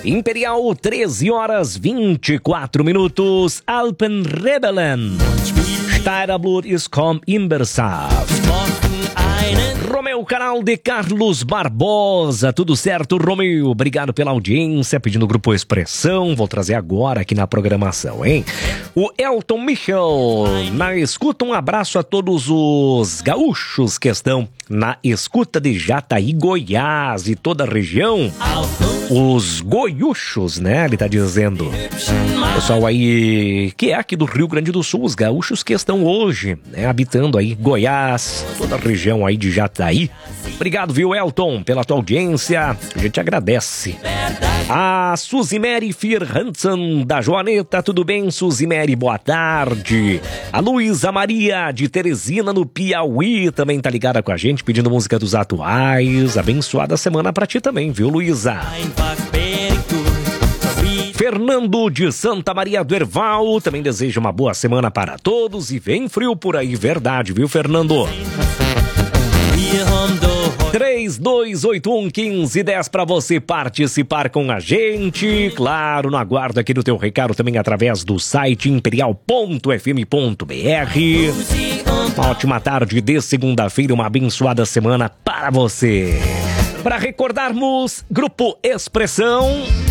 Imperial, 13 horas 24 minutos. Alpenrebellen. Steinerblut ist kaum Imbersaft. Romeu, canal de Carlos Barbosa. Tudo certo, Romeu? Obrigado pela audiência. Pedindo o Grupo Expressão. Vou trazer agora aqui na programação, hein? O Elton Michel na escuta. Um abraço a todos os gaúchos que estão na escuta de Jataí, Goiás e toda a região. Os goiúchos, né? Ele tá dizendo. Pessoal aí que é aqui do Rio Grande do Sul, os gaúchos que estão hoje, né, habitando aí Goiás, toda a região aí de Jataí. Obrigado, viu, Elton, pela tua audiência. A gente agradece. A Suzimere Firhansen da Joaneta. Tudo bem, Suzimere? Boa tarde. A Luísa Maria de Teresina, no Piauí, também tá ligada com a gente, pedindo música dos atuais. Abençoada semana pra ti também, viu, Luísa? Fernando de Santa Maria do Herval também deseja uma boa semana para todos. E vem frio por aí, verdade, viu, Fernando? 32811510 para você participar com a gente. Claro, no aguardo aqui do teu recado também através do site imperial.fm.br. Uma ótima tarde de segunda-feira, uma abençoada semana para você. Para recordarmos, Grupo Expressão.